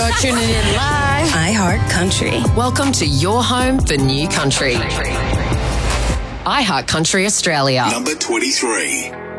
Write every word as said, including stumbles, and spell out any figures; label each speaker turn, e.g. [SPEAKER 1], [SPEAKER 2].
[SPEAKER 1] You're tuning in live.
[SPEAKER 2] iHeart Country.
[SPEAKER 1] Welcome to your home for new country. iHeart Country Australia.
[SPEAKER 3] Number twenty-three.